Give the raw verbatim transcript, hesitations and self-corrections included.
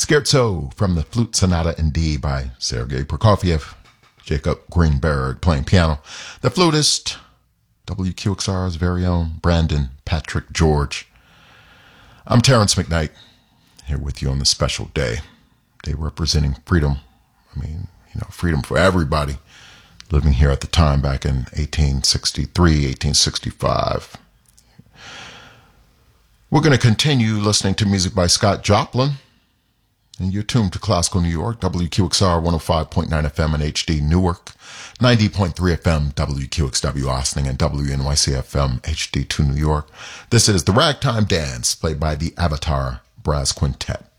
Scherzo from the Flute Sonata in D by Sergei Prokofiev. Jacob Greenberg playing piano. The flutist, W Q X R's very own Brandon Patrick George. I'm Terrence McKnight, here with you on this special day. Day representing freedom. I mean, you know, freedom for everybody living here at the time back in eighteen sixty-three, eighteen sixty-five. We're going to continue listening to music by Scott Joplin. And you're tuned to Classical New York, W Q X R one oh five point nine F M in H D Newark, ninety point three F M W Q X W Austin, and W N Y C F M H D two New York. This is The Ragtime Dance, played by the Avatar Brass Quintet.